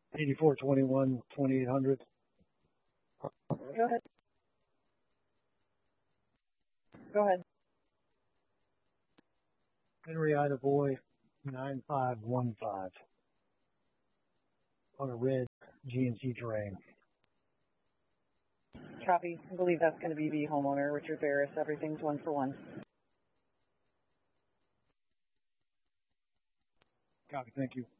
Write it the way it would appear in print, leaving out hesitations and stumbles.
8421 2800. Go ahead. Go ahead. Henry Ida Boy 9515 on a red GMC Terrain. Copy. I believe that's going to be the homeowner, Richard Barris. Everything's 1 for 1. Copy. Thank you.